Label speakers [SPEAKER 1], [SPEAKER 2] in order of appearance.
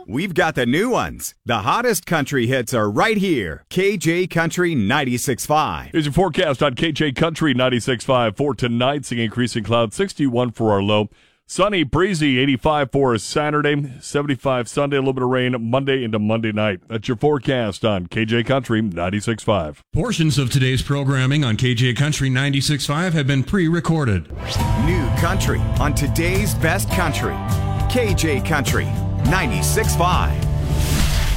[SPEAKER 1] we've got the new ones. The hottest country hits are right here. KJ Country 96.5.
[SPEAKER 2] Here's your forecast on KJ Country 96.5 for tonight. Seeing increasing clouds, 61 for our low. Sunny, breezy, 85 for Saturday, 75 Sunday, a little bit of rain Monday into Monday night. That's your forecast on KJ Country 96.5.
[SPEAKER 3] Portions of today's programming on KJ Country 96.5 have been pre-recorded.
[SPEAKER 1] New country on today's best country. KJ Country 96.5.